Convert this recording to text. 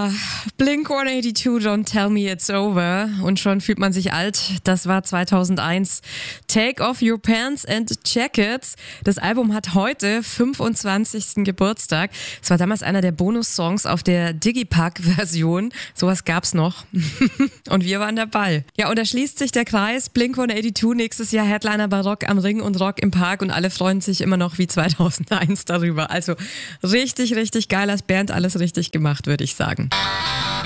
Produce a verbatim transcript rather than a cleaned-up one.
Ja, Blink hundertzweiundachtzig, Don't Tell Me It's Over. Und schon fühlt man sich alt. Das war zweitausendeins. Take Off Your Pants and Jackets. Das Album hat heute fünfundzwanzigsten Geburtstag. Es war damals einer der Bonussongs auf der Digipack-Version. Sowas gab's noch. Und wir waren dabei. Ja, und da schließt sich der Kreis. Blink hundertzweiundachtzig, nächstes Jahr Headliner bei Rock am Ring und Rock im Park. Und alle freuen sich immer noch wie zweitausendeins darüber. Also richtig, richtig geil als Band, alles richtig gemacht, würde ich sagen.